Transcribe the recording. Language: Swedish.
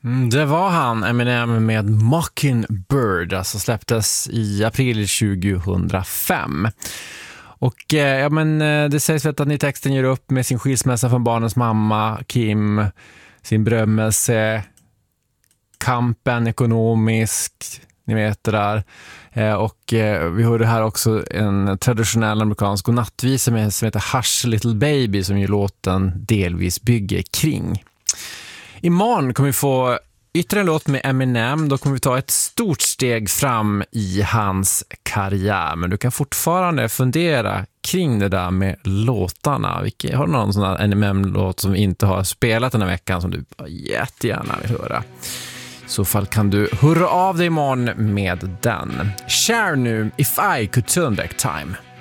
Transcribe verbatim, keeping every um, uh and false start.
Mm, det var han, Eminem med Mockingbird, alltså släpptes i april tjugohundrafem. Och eh, ja, men eh, det sägs väl att ni texten gör upp med sin skilsmässa från barnens mamma, Kim, sin berömmelse, kampen ekonomisk, ni vet det där. Eh, och eh, vi hörde här också en traditionell amerikansk godnattvisa med, som heter Hush Little Baby, som ju låten delvis bygger kring. Imorgon kommer vi få ytterligare en låt med Eminem. Då kommer vi ta ett stort steg fram i hans karriär. Men du kan fortfarande fundera kring det där med låtarna. Vilka, har du någon sån här Eminem-låt som vi inte har spelat den här veckan som du jättegärna vill höra? I så fall kan du hurra av dig imorgon med den. Share nu If I Could Turn Back Time.